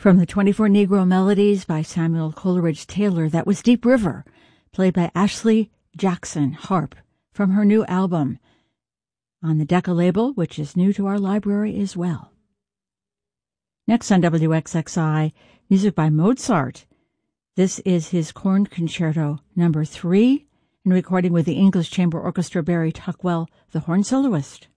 From the 24 Negro Melodies by Samuel Coleridge Taylor, that was Deep River, played by Ashley Jackson, harp, from her new album on the Decca label, which is new to our library as well. Next on WXXI, music by Mozart. This is his Corn Concerto No. 3, in recording with the English Chamber Orchestra, Barry Tuckwell, the horn soloist.